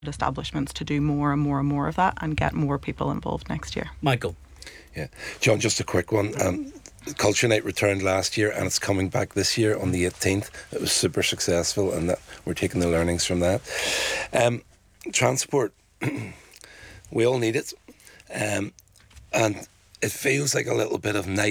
establishments to do more and more and more of that and get more people involved next year. Michael. Yeah, John, just a quick one. Culture Night returned last year and it's coming back this year on the 18th. It was super successful and that we're taking the learnings from that. Transport, we all need it, and it feels like a little bit of night